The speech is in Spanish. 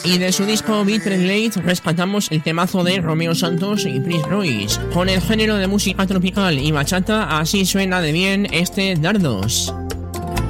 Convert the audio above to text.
Y de su disco Beat Late rescatamos el temazo de Romeo Santos y Prince Royce. Con el género de música tropical y bachata, así suena de bien este Dardos.